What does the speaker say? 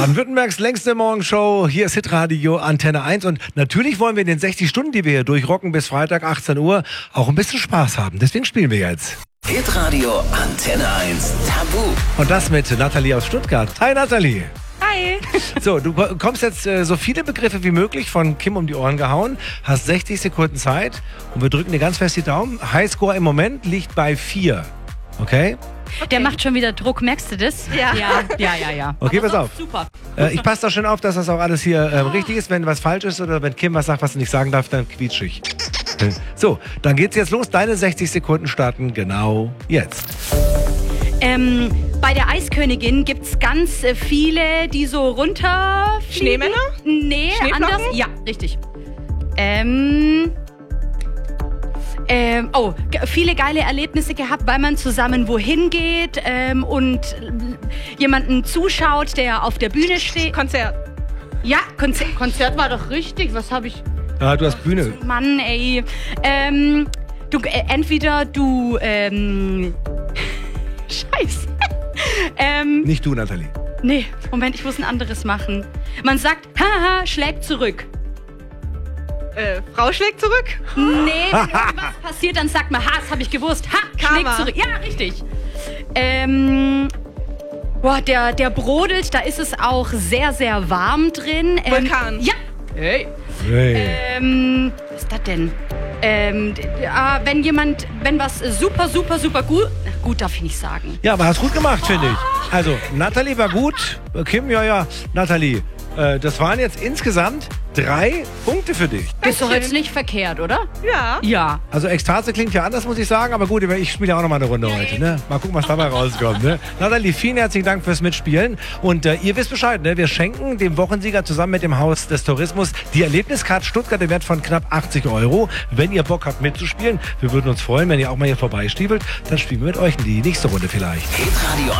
Baden-Württembergs längste Morgenshow. Hier ist Hitradio Antenne 1. Und natürlich wollen wir in den 60 Stunden, die wir hier durchrocken, bis Freitag 18 Uhr, auch ein bisschen Spaß haben. Deswegen spielen wir jetzt. Hitradio Antenne 1 Tabu. Und das mit Nathalie aus Stuttgart. Hi Nathalie. Hi. So, du kommst jetzt so viele Begriffe wie möglich von Kim um die Ohren gehauen, hast 60 Sekunden Zeit und wir drücken dir ganz fest die Daumen. Highscore im Moment liegt bei 4. Okay? Der macht schon wieder Druck, merkst du das? Ja. Ja. Okay, Aber pass auf. Super. Ich passe da schön auf, dass das auch alles hier richtig ist. Wenn was falsch ist oder wenn Kim was sagt, was sie nicht sagen darf, dann quietsch ich. So, dann geht's jetzt los. Deine 60 Sekunden starten genau jetzt. Bei der Eiskönigin gibt's ganz viele, die so runterfliegen. Schneemänner? Nee, Schneeflocken? anders. Ja, richtig. Viele geile Erlebnisse gehabt, weil man zusammen wohin geht und jemanden zuschaut, der auf der Bühne steht. Konzert. Ja, Konzert war doch richtig. Was habe ich... Ah, du hast Bühne. Mann, ey. Scheiße. Nicht du, Nathalie. Nee, Moment, ich muss ein anderes machen. Man sagt, haha, schlägt zurück. Frau schlägt zurück? Nee, wenn irgendwas passiert, dann sagt man, ha, das habe ich gewusst. Ha, schlägt Karma. zurück. Ja, richtig. Der brodelt, da ist es auch sehr, sehr warm drin. Vulkan. Ja. Hey. Was ist das denn? Wenn was super gut darf ich nicht sagen. Ja, aber hast gut gemacht, finde ich. Also, Nathalie war gut. Kim, ja. Nathalie, das waren jetzt insgesamt 3 Punkte für dich. Ist doch jetzt nicht verkehrt, oder? Ja. Ja. Also Ekstase klingt ja anders, muss ich sagen. Aber gut, ich spiele ja auch noch mal eine Runde heute. Ne? Mal gucken, was dabei rauskommt. Ne? Nathalie, vielen herzlichen Dank fürs Mitspielen. Und ihr wisst Bescheid, ne? Wir schenken dem Wochensieger zusammen mit dem Haus des Tourismus die Erlebniskarte Stuttgart im Wert von knapp 80 €. Wenn ihr Bock habt mitzuspielen, wir würden uns freuen, wenn ihr auch mal hier vorbeistiebelt. Dann spielen wir mit euch in die nächste Runde vielleicht. Hitradio